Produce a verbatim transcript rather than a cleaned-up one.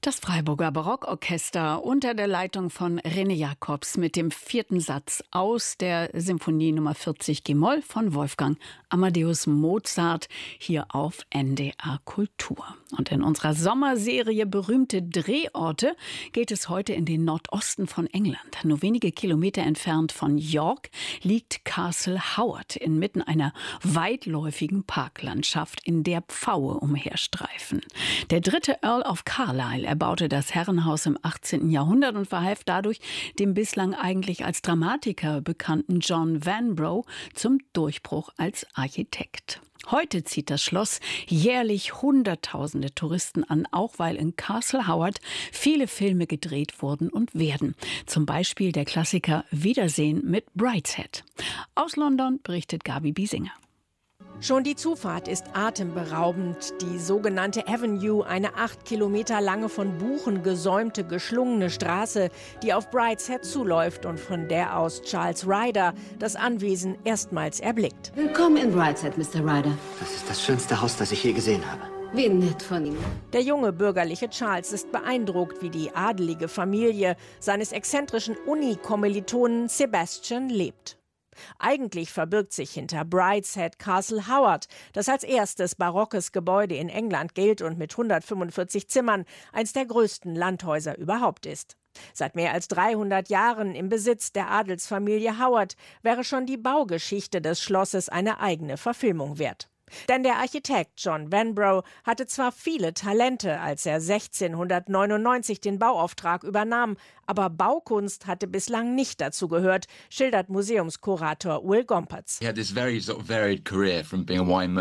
Das Freiburger Barockorchester unter der Leitung von René Jacobs mit dem vierten Satz aus der Symphonie Nummer vierzig G-Moll von Wolfgang Amadeus Mozart hier auf N D R Kultur. Und in unserer Sommerserie Berühmte Drehorte geht es heute in den Nordosten von England. Nur wenige Kilometer entfernt von York liegt Castle Howard inmitten einer weitläufigen Parklandschaft, in der Pfaue umherstreifen. Der dritte Earl of Carlisle Er baute das Herrenhaus im achtzehnten Jahrhundert und verhalf dadurch dem bislang eigentlich als Dramatiker bekannten John Vanbrugh zum Durchbruch als Architekt. Heute zieht das Schloss jährlich Hunderttausende Touristen an, auch weil in Castle Howard viele Filme gedreht wurden und werden. Zum Beispiel der Klassiker Wiedersehen mit Brideshead. Aus London berichtet Gabi Biesinger. Schon die Zufahrt ist atemberaubend. Die sogenannte Avenue, eine acht Kilometer lange von Buchen gesäumte, geschlungene Straße, die auf Brideshead zuläuft und von der aus Charles Ryder das Anwesen erstmals erblickt. Willkommen in Brideshead, Mister Ryder. Das ist das schönste Haus, das ich je gesehen habe. Wie nett von Ihnen. Der junge bürgerliche Charles ist beeindruckt, wie die adelige Familie seines exzentrischen Uni-Kommilitonen Sebastian lebt. Eigentlich verbirgt sich hinter Brideshead Castle Howard, das als erstes barockes Gebäude in England gilt und mit hundertfünfundvierzig Zimmern eines der größten Landhäuser überhaupt ist. Seit mehr als dreihundert Jahren im Besitz der Adelsfamilie Howard wäre schon die Baugeschichte des Schlosses eine eigene Verfilmung wert. Denn der Architekt John Vanbrugh hatte zwar viele Talente, als er sechzehnhundertneunundneunzig den Bauauftrag übernahm, aber Baukunst hatte bislang nicht dazu gehört, schildert Museumskurator Will Gompertz. He had this very sort of varied career from being a wine